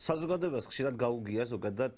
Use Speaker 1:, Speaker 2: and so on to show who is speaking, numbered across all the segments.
Speaker 1: საზოგადოებას ხშირად გაუგია ზოგადად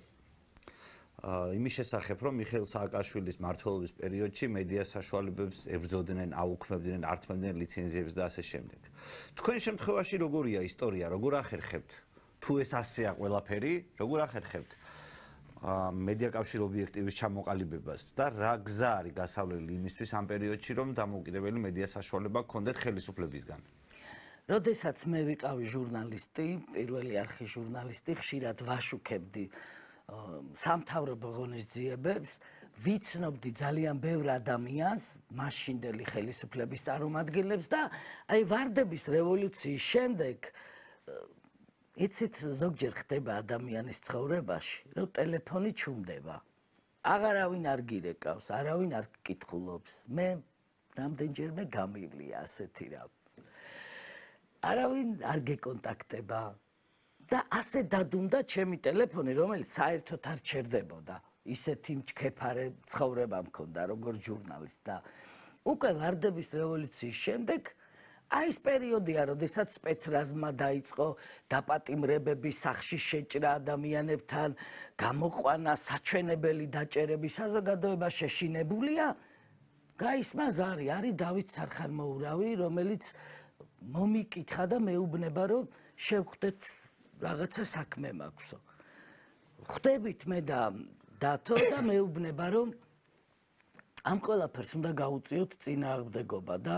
Speaker 1: იმის შესახებ, რომ მიხეილ სააკაშვილის მმართველობის პერიოდში მედია საშუალებებს ებრძოდნენ, აუქმებდნენ, ართმევდნენ ლიცენზიებს და ასე შემდეგ. თქვენ შემთხვევაში როგორია ისტორია, როგორ ახერხებთ? თუ ეს ასეა ყველაფერი, როგორ ახერხებთ მედია კავშირ ობიექტივის ჩამოყალიბებას და რა გზა არის გასავლელი იმისთვის ამ პერიოდში, რომ დამოუკიდებელი მედია საშუალება გქონდეთ ხელისუფლებისგან?
Speaker 2: როდესაც მე ვიყავი ჟურნალისტი, პირველი არხი ჟურნალისტი, ხშირად ვაშუქებდი სამთავრობო ღონისძიებებს, ვიცნობდი ძალიან ბევრ ადამიანს, მაშინდელი ხელისუფლების წარმომადგენლებს და აი ვარდების რევოლუციის შემდეგ იცით ზოგჯერ ხდება ადამიანის ცხოვრებაში, რომ ტელეფონი ჩუმდება. აღარავინ არ გირეკავს, არავინ არ გკითხულობს. მე რამდენჯერმე გამივლია ასეთი რამ. არავინ არ გეკონტაქტება და ასე დადუმდა ჩემი ტელეფონი, რომელიც საერთოდ არ ჩერდებოდა. ისეთი მჩქეფარე ცხოვრება მქონდა, როგორც ჟურნალისტ და უკვე ვარდების რევოლუციის შემდეგ აი ეს პერიოდია, როდესაც სპეცრაზმა დაიწყო დაპატიმრებები, სახში შეჭრა ადამიანებთან, გამოყვანა, საჩვენებელი დაჭერები, საზოგადოება შეშინებულია. გაისმა ზარი, არის დავით თარხანმოურავი, რომელიც მომიკითხა და მეუბნება, რომ შევხვდეთ რაღაცა საქმე მაქვსო. ხვდებით მე და დათო და მეუბნება, რომ ამ ყველაფერს უნდა გაუწიოთ წინააღმდეგობა და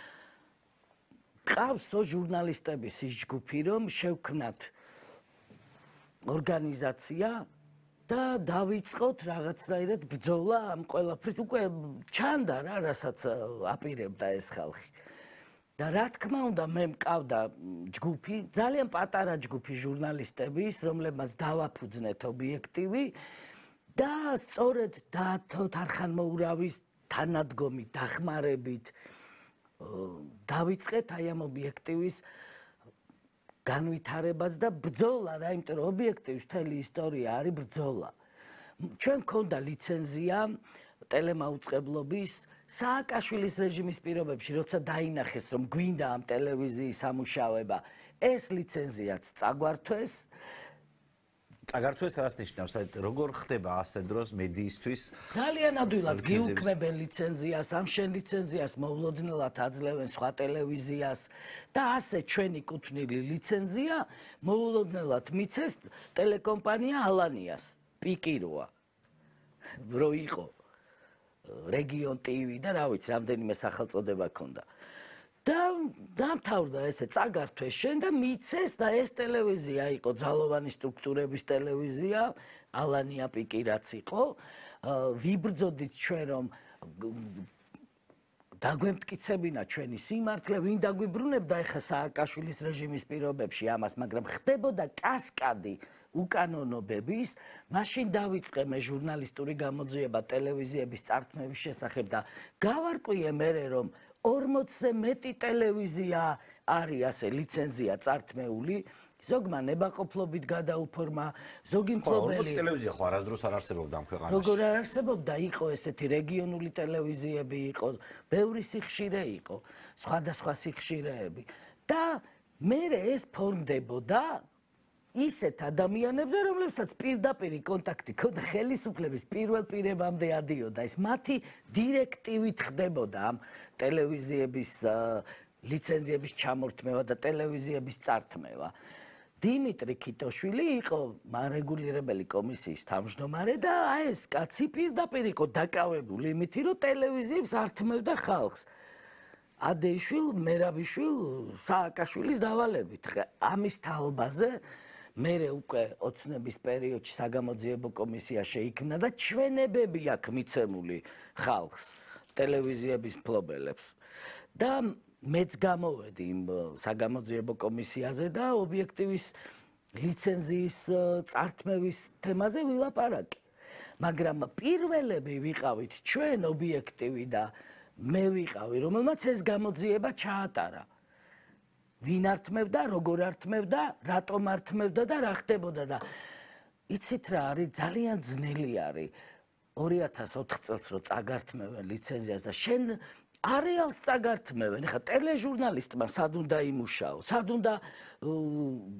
Speaker 2: ყავსო ჟურნალისტების ის ჯგუფი, რომ შევქმნათ ორგანიზაცია და დავიწყოთ რაღაცნაირად ბრძოლა ამ ყველაფრის. უკვე ჩანდა რა, რასაც აპირებდა ეს ხალხი. და რა თქმა უნდა, მე მყავდა ჯგუფი, ძალიან პატარა ჯგუფი ჟურნალისტების, რომლებმაც დავაფუძნეთ ობიექტივი და სწორედ დათო თარხანმოურავის თანადგომით, დახმარებით დავიწყეთ აი ამ ობიექტივის განვითარებას და ბრძოლა რა, იმიტომ რომ ობიექტივის მთელი ისტორია არის ბრძოლა. ჩვენ მქონდა ლიცენზია ტელემაუწყებლობის სააკაშვილის რეჟიმის პირობებში, როცა დაინახეს, რომ გვინდა ამ ტელევიზიის ამუშავება, ეს ლიცენზიაც წაგვართვეს.
Speaker 1: წაგართვეს რას ნიშნავს? როგორ ხდება ასე დროს მედიისთვის?
Speaker 2: ძალიან ადვილად გიუქმებენ ლიცენზიას, ამ შენ ლიცენზიას მოულოდნელად აძლევენ სხვა ტელევიზიას და ასე ჩვენი კუთვნილი ლიცენზია მოულოდნელად მიცეს ტელეკომპანია ალანიას, პიკიროა, რო იყო რეგიონ ტივი და რა ვიცი, რამდენიმე სახელწოდება ჰქონდა. და დამთავრდა ესე, წაგართვეს შენ და მიცეს და ეს ტელევიზია იყო ძალოვანი სტრუქტურების ტელევიზია, ალანია პიკი რაც იყო. ვიბრძოდით ჩვენ, რომ დაგვემტკიცებინა ჩვენი სიმართლე, ვინ დაგვიბრუნებდა ეხა სააკაშვილის რეჟიმის პირობებში ამას, მაგრამ ხდებოდა კასკადი უკანონობების. მაშინ დავიწყე მე ჟურნალისტური გამოძიება ტელევიზიების წართმევის შესახებ და გავარკვიე მერე, რომ 40-ზე მეტი ტელევიზია არის ასე ლიცენზია წართმეული, ზოგმა ნებაყოფლობით გადაუფორმა, ზოგი მფლობელი.
Speaker 1: 40 ტელევიზია ხო არასდროს არ არსებობდა ამ ქვეყანაში.
Speaker 2: როგორ არ არსებობდა, იყო ესეთი რეგიონული ტელევიზიები, იყო ბევრი სიხშირე იყო, სხვადასხვა სიხშირეები და მერე ეს ფორმდებოდა ისეთ ადამიანებზე, რომლებსაც პირდაპირი კონტაქტი ჰქონდა ხელისუფლების პირველ პირებამდე ადიოდა. ეს მათი დირექტივით ხდებოდა ამ ტელევიზიების ლიცენზიების ჩამორთმევა და ტელევიზიების წართმევა. დიმიტრი ქიტოშვილი იყო მარეგულირებელი კომისიის თავმჯდომარე და აი ეს კაცი პირდაპირ იყო დაკავებული იმით, რომ ტელევიზიებს ართმევდა ხალხს. ადეიშვილ, მერაბიშვილ, სააკაშვილის დავალებით. ამის თაობაზე მერე უკვე ოცნების პერიოდში საგამოძიებო კომისია შეიქმნა და ჩვენებები აქვს მიცემული ხალხს, ტელევიზიების მფლობელებს. და მეც გამოვედი იმ საგამოძიებო კომისიაზე და ობიექტივის ლიცენზიის წართმევის თემაზე ვილაპარაკე. მაგრამ პირველები ვიყავით ჩვენ ობიექტივი და მე ვიყავი, რომელმაც ეს გამოძიება ჩაატარა. ვინ ართმევდა, როგორ ართმევდა, რატომ ართმევდა და რა ხდებოდა და იცით რა არის, ძალიან ძნელი არის 2004 წელს რო წაგართმევენ ლიცენზიას და შენ არეალს წაგართმევენ. ეხლა ტელეჟურნალისტმა სად უნდა იმუშაო, სად უნდა